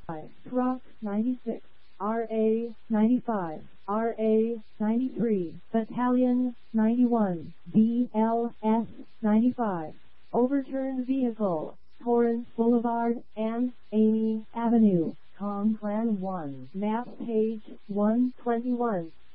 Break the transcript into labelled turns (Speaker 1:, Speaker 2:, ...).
Speaker 1: Truck 96, RA 95, RA 93, Battalion 91, BLS 95. Overturned vehicle, Torrance Boulevard and Amy Avenue, Complan 1, map page 121.